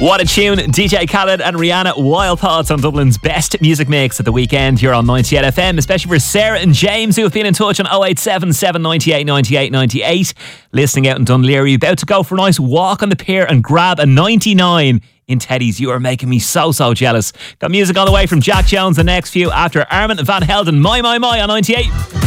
What a tune. DJ Khaled and Rihanna, Wild Thoughts on Dublin's best music mix at the weekend here on 98 FM, especially for Sarah and James who have been in touch on 087 798 98 98. Listening out in Dunleary, about to go for a nice walk on the pier and grab a 99 in Teddy's. You are making me so jealous. Got music on the way from Jack Jones the next few after Armin van Helden, My on 98.